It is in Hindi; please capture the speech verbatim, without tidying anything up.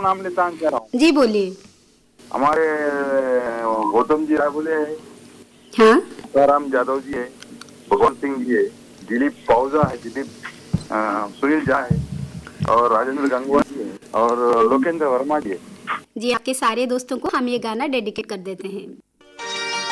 नाम लेता चाह रहा हूँ। जी बोलिए। हमारे गौतम जी राय बोले है, हाँ राम यादव जी है, भगवंत सिंह जी है, दिलीप पाहुजा है, दिलीप अ, सुनील झा है और राजेंद्र गंगवा जी है और लोकेंद्र वर्मा जी है। जी, आपके सारे दोस्तों को हम ये गाना डेडिकेट कर देते हैं।